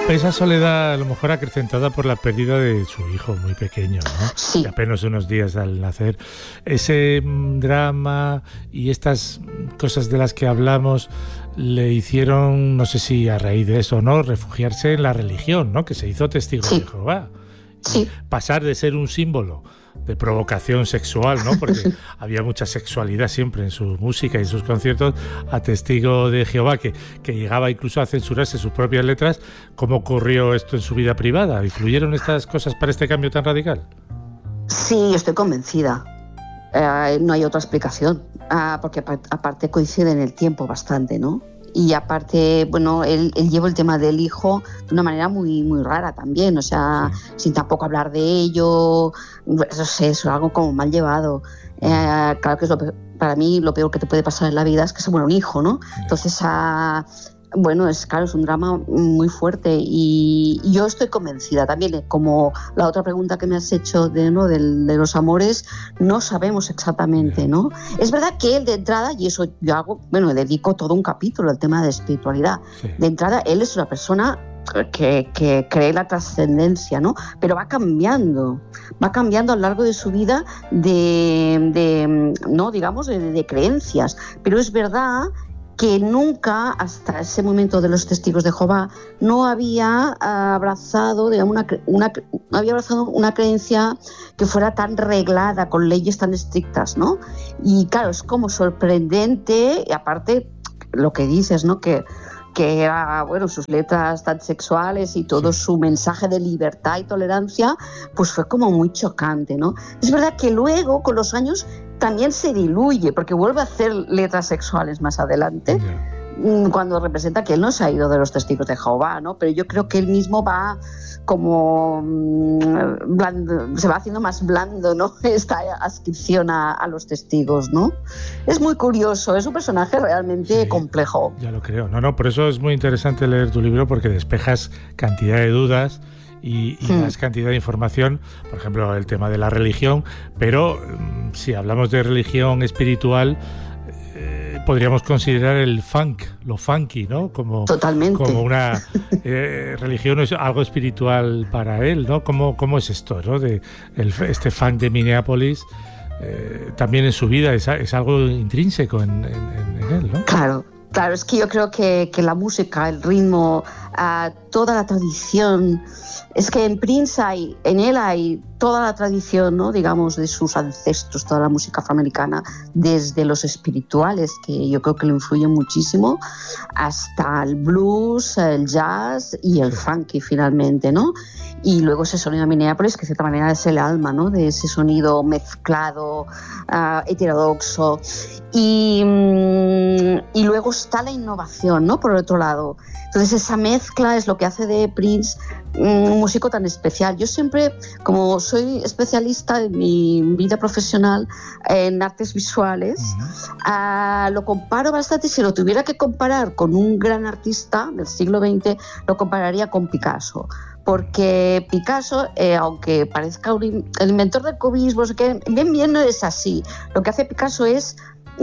Esa soledad a lo mejor acrecentada por la pérdida de su hijo muy pequeño, ¿no? Sí. De apenas unos días al nacer. Ese drama y estas cosas de las que hablamos le hicieron, no sé si a raíz de eso o no, refugiarse en la religión, ¿no? Que se hizo testigo de Jehová. Sí. Pasar de ser un símbolo de provocación sexual, ¿no? Porque había mucha sexualidad siempre en su música y en sus conciertos, a testigo de Jehová, que llegaba incluso a censurarse sus propias letras. ¿Cómo ocurrió esto en su vida privada? ¿Influyeron estas cosas para este cambio tan radical? Sí, estoy convencida. No hay otra explicación, porque aparte coincide en el tiempo bastante, ¿no? Y aparte, bueno, él lleva el tema del hijo de una manera muy, muy rara también, o sea, sin tampoco hablar de ello, no sé, es algo como mal llevado. Claro que para mí lo peor que te puede pasar en la vida es que se muera un hijo, ¿no? Entonces, bueno, es un drama muy fuerte y yo estoy convencida también, como la otra pregunta que me has hecho de los amores, no sabemos exactamente, ¿no? Es verdad que él de entrada, y eso yo dedico todo un capítulo al tema de espiritualidad, de entrada él es una persona que cree la trascendencia, ¿no? Pero va cambiando a lo largo de su vida de creencias, pero es verdad que nunca, hasta ese momento de los testigos de Jehová, no había abrazado, digamos, una creencia que fuera tan reglada, con leyes tan estrictas, ¿no? Y claro, es como sorprendente, y aparte lo que dices, ¿no? Que sus letras tan sexuales y todo su mensaje de libertad y tolerancia, pues fue como muy chocante, ¿no? Es verdad que luego, con los años, también se diluye, porque vuelve a hacer letras sexuales más adelante, cuando representa que él no se ha ido de los testigos de Jehová, ¿no? Pero yo creo que él mismo va como se va haciendo más blando, ¿no? Esta adscripción a los testigos, ¿no? Es muy curioso, es un personaje realmente complejo. Ya lo creo. No, por eso es muy interesante leer tu libro, porque despejas cantidad de dudas y das cantidad de información, por ejemplo, el tema de la religión, pero si hablamos de religión espiritual, podríamos considerar el funk, lo funky, ¿no? Totalmente. Como una religión, es algo espiritual para él, ¿no? ¿Cómo es esto, ¿no? Este funk de Minneapolis, también en su vida es algo intrínseco en él, ¿no? Claro, es que yo creo que la música, el ritmo, toda la tradición, es que en Prince en él hay toda la tradición, ¿no? Digamos, de sus ancestros, toda la música afroamericana, desde los espirituales, que yo creo que le influyen muchísimo, hasta el blues, el jazz y el funky finalmente, ¿no? Y luego ese sonido de Minneapolis, que de cierta manera es el alma, ¿no? De ese sonido mezclado, heterodoxo. Y luego está la innovación, ¿no? Por el otro lado. Entonces esa mezcla es lo que hace de Prince un músico tan especial. Yo siempre, como soy especialista en mi vida profesional en artes visuales, lo comparo bastante. Si lo tuviera que comparar con un gran artista del siglo XX, lo compararía con Picasso. Porque Picasso, aunque parezca el inventor del cubismo, bien no es así. Lo que hace Picasso es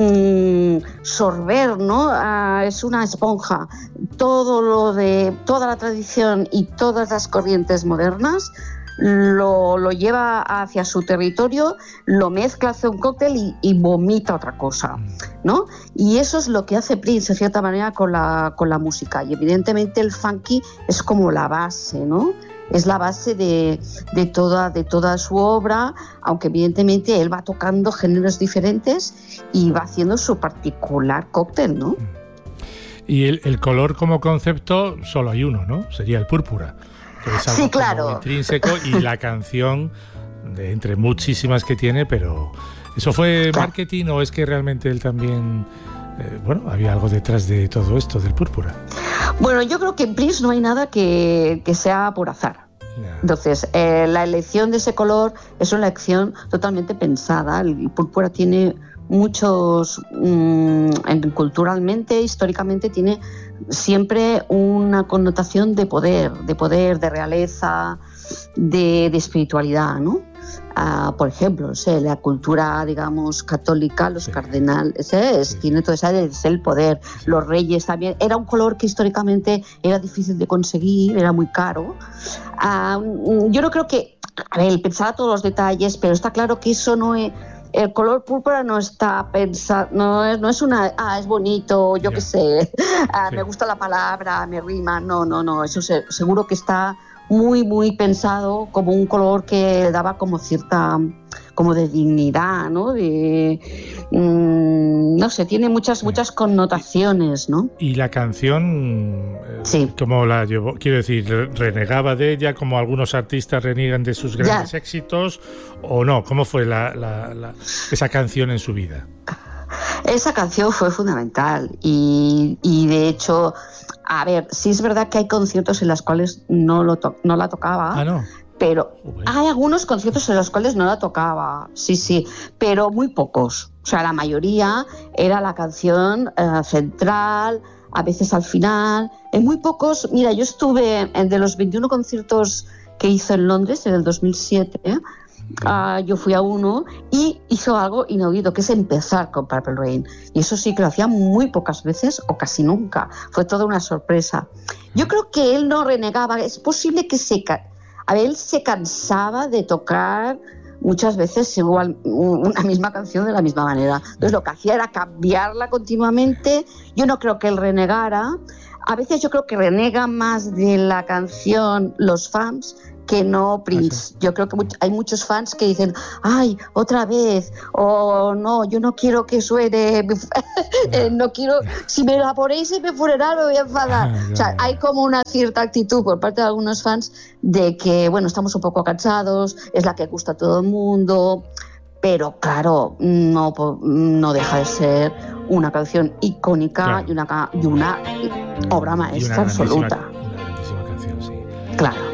sorber, ¿no? Es una esponja. Toda la tradición y todas las corrientes modernas lo lleva hacia su territorio, lo mezcla, hace un cóctel y vomita otra cosa, ¿no? Y eso es lo que hace Prince, de cierta manera, con la música. Y evidentemente el funky es como la base, ¿no? Es la base de toda su obra, aunque evidentemente él va tocando géneros diferentes y va haciendo su particular cóctel, ¿no? Y el color como concepto solo hay uno, ¿no? Sería el púrpura. Que es algo como intrínseco, y la canción, de entre muchísimas que tiene, pero ¿eso fue marketing o es que realmente él también, había algo detrás de todo esto del púrpura? Bueno, yo creo que en Prince no hay nada que sea por azar. Entonces, la elección de ese color es una elección totalmente pensada. El púrpura tiene muchos, culturalmente, históricamente, tiene siempre una connotación de poder, de realeza, de espiritualidad, ¿no? por ejemplo, no sé, la cultura, digamos, católica, los cardenales, tiene todo ese es el poder. Los reyes también. Era un color que históricamente era difícil de conseguir, era muy caro. Yo no creo que, a ver, pensaba todos los detalles, pero está claro que eso no es. El color púrpura no está pensado, no es una, es bonito, yo qué sé, me gusta la palabra, me rima, no, eso seguro que está muy, muy pensado como un color que daba como cierta, como de dignidad, ¿no? No sé, tiene muchas connotaciones, ¿no? Y la canción, ¿cómo la llevó? Quiero decir, ¿renegaba de ella como algunos artistas reniegan de sus grandes éxitos o no? ¿Cómo fue esa canción en su vida? Esa canción fue fundamental y de hecho, a ver, sí es verdad que hay conciertos en los cuales no la tocaba. Ah, ¿no? Pero hay algunos conciertos en los cuales no la tocaba, sí, pero muy pocos. O sea, la mayoría era la canción central, a veces al final. En muy pocos, mira, yo estuve de los 21 conciertos que hizo en Londres en el 2007, yo fui a uno y hizo algo inaudito, que es empezar con Purple Rain. Y eso sí que lo hacía muy pocas veces o casi nunca. Fue toda una sorpresa. Yo creo que él no renegaba. Es posible que él se cansaba de tocar muchas veces igual una misma canción de la misma manera. Entonces lo que hacía era cambiarla continuamente. Yo no creo que él renegara. A veces yo creo que renega más de la canción los fans que no Prince. Yo creo que hay muchos fans que dicen, ay, otra vez, o no, yo no quiero que suene, no quiero, si me la ponéis en mi funeral me voy a enfadar. O sea, hay como una cierta actitud por parte de algunos fans de que, bueno, estamos un poco cansados, es la que gusta a todo el mundo, pero claro, no deja de ser una canción icónica y una obra maestra absoluta. Una grandísima canción, sí. Claro.